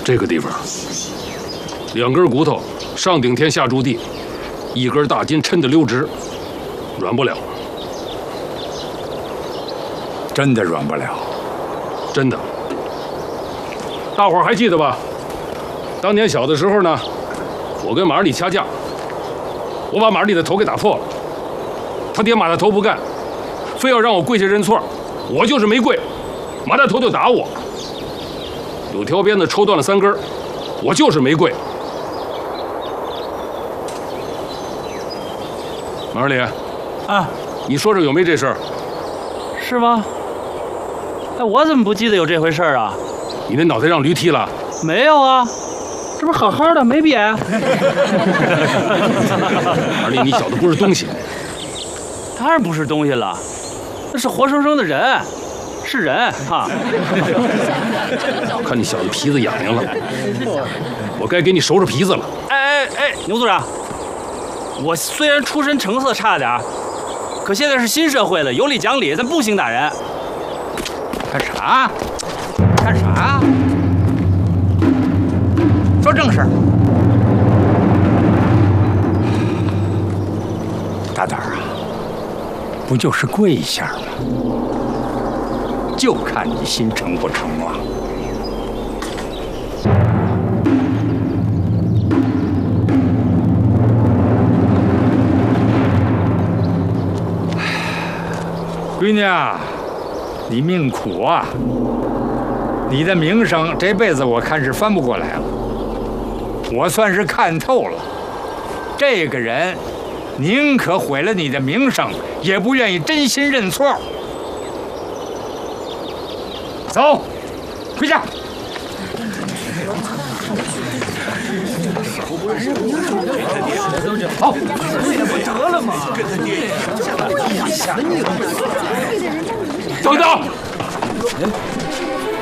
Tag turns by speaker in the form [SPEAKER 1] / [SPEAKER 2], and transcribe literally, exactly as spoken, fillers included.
[SPEAKER 1] 这个地方，两根骨头上顶天下柱地，一根大筋抻得溜直，软不了。
[SPEAKER 2] 真的软不了，
[SPEAKER 1] 真的。大伙儿还记得吧？当年小的时候呢，我跟马二力掐架，我把马二力的头给打破了。他爹马大头不干，非要让我跪下认错，我就是没跪，马大头就打我。有条鞭子抽断了三根，我就是没跪。马二力，
[SPEAKER 3] 啊，
[SPEAKER 1] 你说说有没这事儿？
[SPEAKER 3] 是吗？哎，我怎么不记得有这回事儿啊？
[SPEAKER 1] 你那脑袋让驴踢了？
[SPEAKER 3] 没有啊，这不是好好的没瘪。
[SPEAKER 1] 二力，你小子不是东西。
[SPEAKER 3] 当然不是东西了，那是活生生的人，是人哈。
[SPEAKER 1] 看你小子皮子痒痒了，我该给你收拾皮子了。
[SPEAKER 3] 哎哎哎，牛组长，我虽然出身成色差点，可现在是新社会了，有理讲理，咱不兴打人。
[SPEAKER 2] 干啥？干啥？说正事儿。大胆儿啊，不就是跪一下吗？就看你心成不成了。闺女啊，你命苦啊！你的名声这辈子我看是翻不过来了。我算是看透了，这个人宁可毁了你的名声，也不愿意真心认错。走，回家。好，不得了吗？等等。